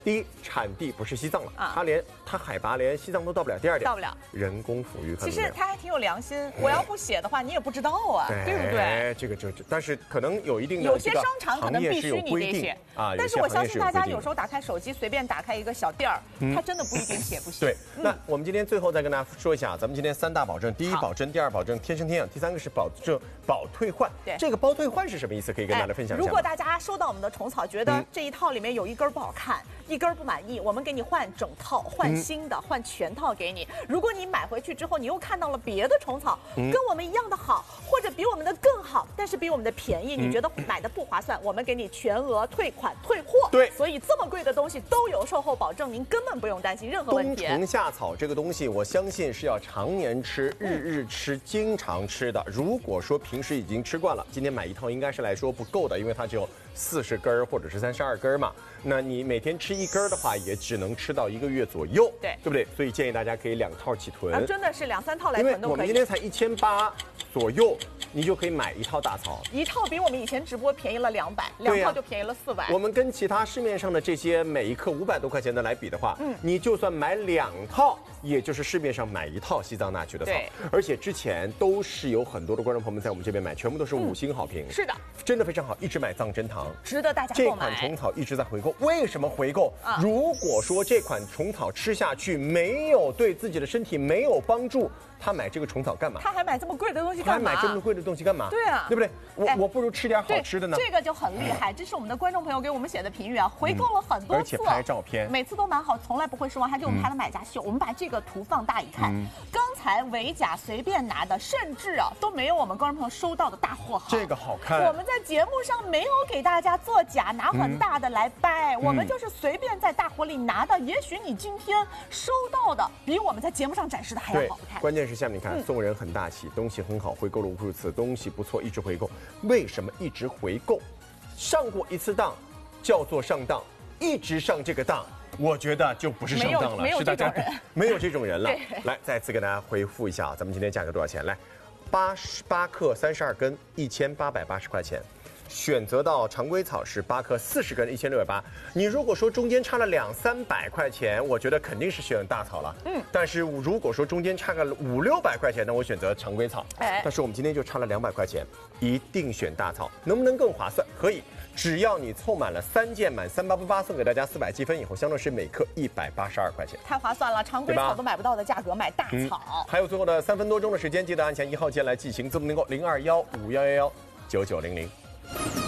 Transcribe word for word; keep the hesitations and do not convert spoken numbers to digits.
第一，产地不是西藏了， 啊、 它连它海拔连西藏都到不了。第二点， 到不了， 人工抚育。 其实它还挺有良心，我要不写的话，你也不知道啊，对不对？ 这个就，但是可能有一定的有些商场可能必须你得写啊。 但是我相信大家有时候打开手机随便打开一个小店儿，它真的不一定写不写。 对，那我们今天最后再跟大家说一下，咱们今天三大保证：第一，保真；第二，保证天生天养；第三个是保证保退换。 对， 这个包退换是什么意思？可以跟大家分享一下。 如果大家收到我们的虫草，觉得这一套里面有一根不好看，一根不满意，我们给你换整套，换新的，换全套给你。如果你买回去之后，你又看到了别的虫草跟我们一样的好，或者比我们的更好，但是比我们的便宜，你觉得买的不划算，我们给你全额退款退货。 对， 所以这么贵的东西都有售后保证，您根本不用担心任何问题。 冬虫夏草这个东西，我相信是要常年吃、日日吃、经常吃的。如果说平时已经吃惯了，今天买一套应该是来说不够的，因为它只有四十根或者是三十二根嘛。那你每天吃一根的话，也只能吃到一个月左右， 对， 对不对？所以建议大家可以两套起囤， 啊，真的是两三套来囤都可以。 因为我们今天才一千八左右，你就可以买一套大草， 一套比我们以前直播便宜了两百，两套就便宜了四百。 我们跟其他市面上的这些每一克五百多块钱的来比的话，嗯，你就算买两套，也就是市面上买一套西藏那曲的草，而且之前都是有很多的观众朋友们在我们这边买，全部都是五星好评， 是的， 真的非常好，一直买藏珍堂， 值得大家购买。 这款虫草一直在回购，为什么回购？啊、如果说这款虫草吃下去没有对自己的身体没有帮助，他买这个虫草干嘛？ 他还买这么贵的东西干嘛？ 他买这么贵的东西干嘛？ 对啊， 对不对？我、哎、我不如吃点好吃的呢。 这个就很厉害，这是我们的观众朋友给我们写的评语啊，回购了很多次， 而且拍照片， 每次都蛮好，从来不会失望，还给我们拍了买家秀。嗯、我们把这个图放大一看，嗯、刚才维甲随便拿的，甚至啊都没有我们观众朋友收到的大货好。 这个好看。 我们在节目上没有给大家作假，拿很大的来掰，嗯、我们就是随便在大货里拿的。也许你今天收到的比我们在节目上展示的还要好看。 关键是下面你看，嗯、送人很大气，东西很好，回购了无数次，东西不错，一直回购。为什么一直回购？上过一次当叫做上当，一直上这个当，我觉得就不是上当了，是大家没有这种人了。来，再次跟大家回复一下啊，咱们今天价格多少钱？来，八十八克三十二根，一千八百八十块钱。选择到常规草是八克四十根，一千六百八。你如果说中间差了两三百块钱，我觉得肯定是选大草了。嗯，但是如果说中间差个五六百块钱，那我选择常规草。哎，但是我们今天就差了两百块钱，一定选大草。能不能更划算？可以，只要你凑满了三件，满三八八八送给大家四百积分以后，相当是每克一百八十二块钱， 太划算了。常规草都买不到的价格买大草。 嗯、还有最后的三分多钟的时间，记得按前一号键来记行，字母能够零二幺五幺幺幺九九零零。